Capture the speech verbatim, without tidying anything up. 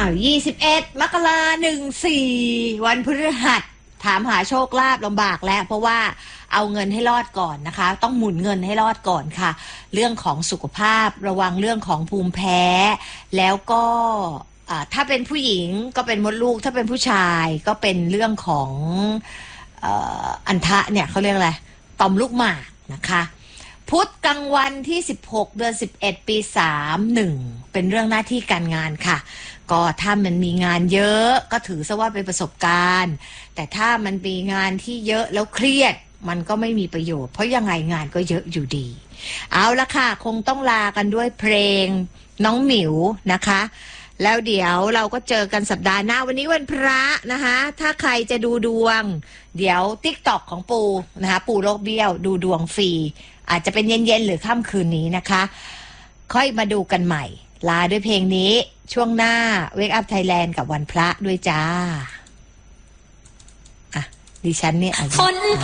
ยี่สิบเอ็ดมกราหนึ่งสี่วันพฤหัสถามหาโชคลาภลำบากแล้วเพราะว่าเอาเงินให้รอดก่อนนะคะต้องหมุนเงินให้รอดก่อนค่ะเรื่องของสุขภาพระวังเรื่องของภูมิแพ้แล้วก็ถ้าเป็นผู้หญิงก็เป็นมดลูกถ้าเป็นผู้ชายก็เป็นเรื่องของอันทะเนี่ยเขาเรียกอะไรต่อมลูกหมากนะคะพุธกลางวันที่สิบหกเดือนสิบเอ็ดปีสามสิบเอ็ดเป็นเรื่องหน้าที่การงานค่ะก็ถ้ามันมีงานเยอะก็ถือซะว่าเป็นประสบการณ์แต่ถ้ามันมีงานที่เยอะแล้วเครียดมันก็ไม่มีประโยชน์เพราะยังไงงานก็เยอะอยู่ดีเอาละค่ะคงต้องลากันด้วยเพลงน้องหมิวนะคะแล้วเดี๋ยวเราก็เจอกันสัปดาห์หน้าวันนี้วันพระนะคะถ้าใครจะดูดวงเดี๋ยว ติ๊กต็อก ของปูนะคะปูโลกเบี้ยวดูดวงฟรีอาจจะเป็นเย็นๆหรือค่ำคืนนี้นะคะค่อยมาดูกันใหม่ลาด้วยเพลงนี้ช่วงหน้า Wake Up Thailand กับวันพระด้วยจ้าอ่ะดิฉันเนี่ยอาจจะ